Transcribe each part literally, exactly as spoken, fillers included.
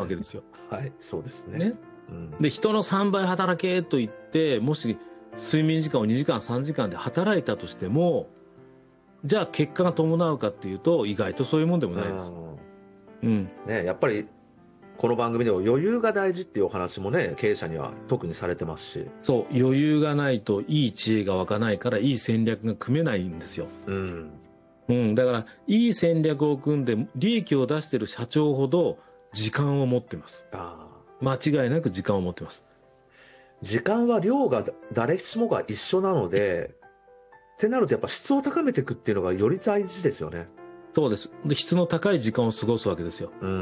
けですよ。 はい、そうですね。 ね。 うん、 で、人のさんばい働けと言って、もし睡眠時間をにじかん、さんじかんで働いたとしても、じゃあ結果が伴うかっていうと、意外とそういうもんでもないです。うん。 ね、やっぱり、この番組では余裕が大事っていうお話もね、経営者には特にされてますし。 そう、余裕がないといい知恵が湧かないから、いい戦略が組めないんですよ。 うん。 うん。だから、いい戦略を組んで、利益を出してる社長ほど、時間を持ってます。 あ間違いなく時間を持ってます。 時間は量が誰しもが一緒なので、ってなるとやっぱ質を高めていくっていうのがより大事ですよね。 そうです。で、質の高い時間を過ごすわけですよ。 うん。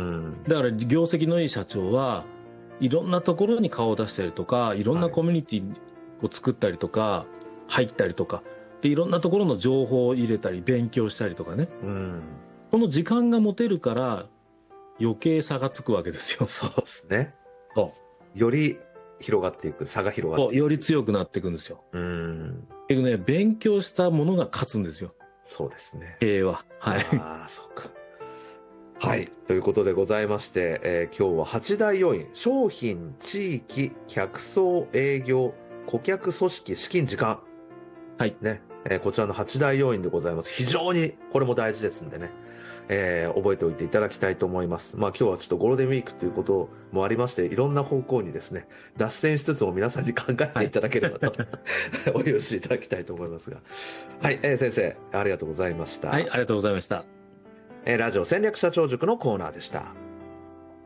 だから、業績のいい社長はいろんなところに顔を出したりとか、いろんなコミュニティを作ったりとか、入ったりとか、で、いろんなところの情報を入れたり、勉強したりとかね。 うん。 この時間が持てるから、余計差がつくわけですよ。 そうですね。 そより広がっていく、差が広う。そう、 がっていく。 より強くなっていくんですよ。 うん。 結局ね、勉強したものが勝つんですよ。 そうですね。 経営は。はい。 ああ、そうか。はい。ということでございまして、えー今日ははち大要因、商品、地域、客層、営業、顧客、組織、資金、時間。 はい。 ね。えーこちらのはち大要因でございます。非常にこれも大事ですんでね。えー覚えておいていただきたいと思います。まあ今日はちょっとゴールデンウィークということもありまして、いろんな方向にですね、脱線しつつも皆さんに考えていただければと、お許しいただきたいと思いますが。はい、えー先生、ありがとうございました。 はい、ありがとうございました。 えーラジオ戦略社長塾のコーナーでした。